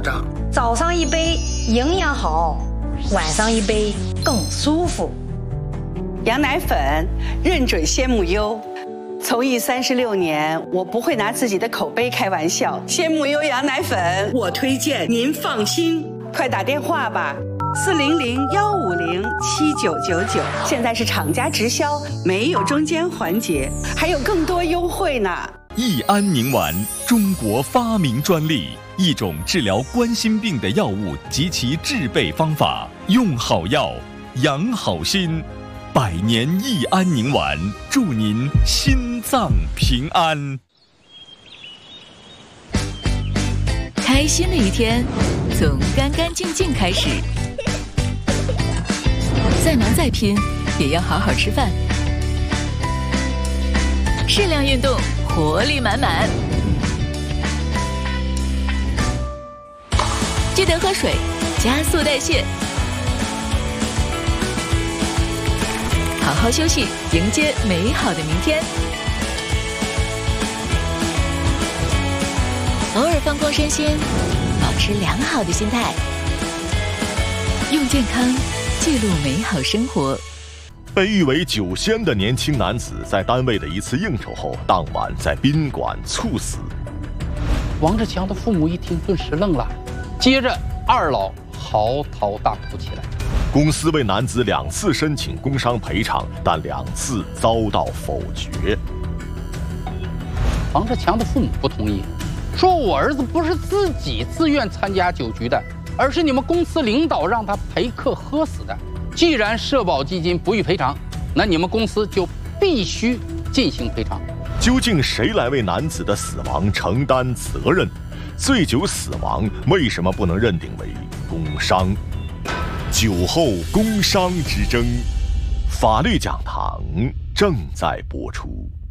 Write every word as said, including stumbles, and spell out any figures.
障。 早上一杯营养好，晚上一杯更舒服。 羊奶粉认准鲜母优，从艺三十六年，我不会拿自己的口碑开玩笑。鲜母优羊奶粉，我推荐，您放心。快打电话吧，四零零幺五零七九九九。现在是厂家直销，没有中间环节，还有更多优惠呢。 益安宁丸，中国发明专利，一种治疗冠心病的药物及其制备方法，用好药，养好心。百年益安宁丸，祝您心脏平安。 开心的一天，从干干净净开始。再忙再拼，也要好好吃饭。适量运动，活力满满。记得喝水，加速代谢。好好休息，迎接美好的明天。偶尔放空身心，保持良好的心态，用健康记录美好生活。 被誉为酒仙的年轻男子，在单位的一次应酬后，当晚在宾馆猝死。 王志强的父母一听，顿时愣了，接着二老嚎啕大哭起来。 公司为男子两次申请工伤赔偿，但两次遭到否决。 王志强的父母不同意，说我儿子不是自己自愿参加酒局的，而是你们公司领导让他陪客喝死的。既然社保基金不予赔偿，那你们公司就必须进行赔偿。 究竟谁来为男子的死亡承担责任？醉酒死亡为什么不能认定为工伤？酒后工伤之争，法律讲堂正在播出。